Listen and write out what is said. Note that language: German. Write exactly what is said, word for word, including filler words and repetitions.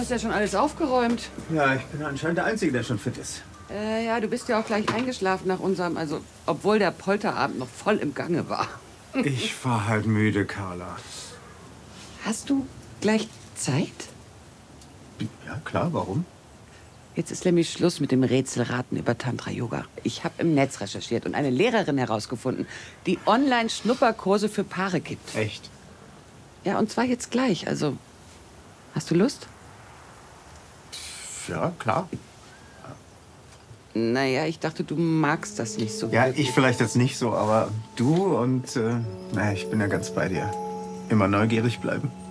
hast ja schon alles aufgeräumt. Ja, ich bin anscheinend der Einzige, der schon fit ist. Äh, ja, du bist ja auch gleich eingeschlafen nach unserem, also obwohl der Polterabend noch voll im Gange war. Ich war halt müde, Carla. Hast du gleich Zeit? Ja, klar, warum? Jetzt ist nämlich Schluss mit dem Rätselraten über Tantra-Yoga. Ich habe im Netz recherchiert und eine Lehrerin herausgefunden, die Online-Schnupperkurse für Paare gibt. Echt? Ja, und zwar jetzt gleich. Also, hast du Lust? Ja, klar. Naja, ich dachte, du magst das nicht so. Ja, ich vielleicht jetzt nicht so, aber du und, äh, naja, ich bin ja ganz bei dir. Immer neugierig bleiben.